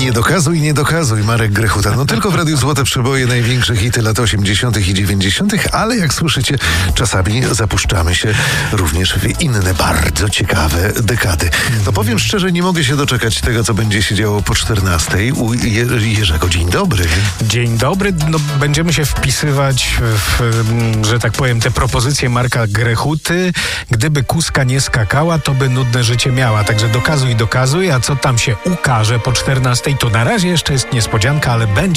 Nie dokazuj, Marek Grechuta. No tylko w Radiu Złote Przeboje, największe hity lat 80. i 90., ale jak słyszycie, czasami zapuszczamy się również w inne, bardzo ciekawe dekady. No powiem szczerze, nie mogę się doczekać tego, co będzie się działo po 14:00. U Jerzego, dzień dobry. Dzień dobry. No, będziemy się wpisywać w, że tak powiem, te propozycje Marka Grechuty. Gdyby kuska nie skakała, to by nudne życie miała. Także dokazuj, a co tam się ukaże po 14:00, to na razie jeszcze jest niespodzianka, ale będzie